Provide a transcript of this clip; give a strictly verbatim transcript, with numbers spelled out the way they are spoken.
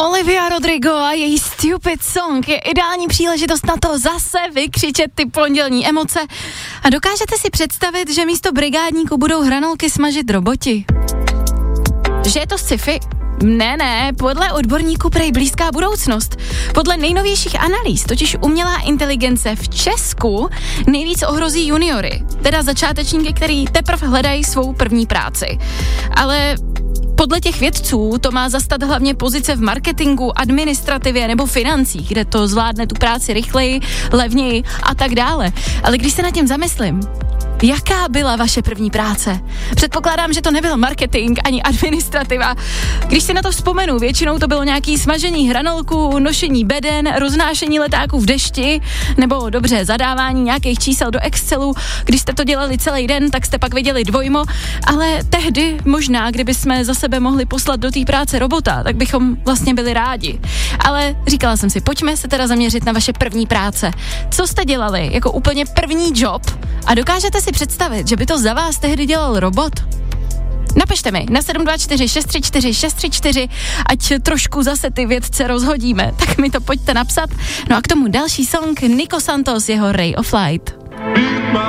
Olivia Rodrigo a její Stupid Song je ideální příležitost na to zase vykřičet ty pondělní emoce. A dokážete si představit, že místo brigádníků budou hranolky smažit roboti? Že je to sci-fi? Ne, ne, podle odborníků prej blízká budoucnost. Podle nejnovějších analýz totiž umělá inteligence v Česku nejvíc ohrozí juniory, teda začátečníky, který teprve hledají svou první práci. Ale podle těch vědců to má zastat hlavně pozice v marketingu, administrativě nebo financích, kde to zvládne tu práci rychleji, levněji a tak dále. Ale když se nad tím zamyslím, jaká byla vaše první práce? Předpokládám, že to nebyl marketing ani administrativa. Když si na to vzpomenu, většinou to bylo nějaký smažení hranolků, nošení beden, roznášení letáků v dešti, nebo dobře, zadávání nějakých čísel do Excelu. Když jste to dělali celý den, tak jste pak viděli dvojmo, ale tehdy možná, kdyby jsme za sebe mohli poslat do té práce robota, tak bychom vlastně byli rádi. Ale říkala jsem si, pojďme se teda zaměřit na vaše první práce. Co jste dělali jako úplně první job a dokážete si představit, že by to za vás tehdy dělal robot? Napište mi na sedm dva čtyři šest tři čtyři šest tři čtyři, ať trošku zase ty vědce rozhodíme, tak mi to pojďte napsat. No a k tomu další song Nico Santos, jeho Ray of Light.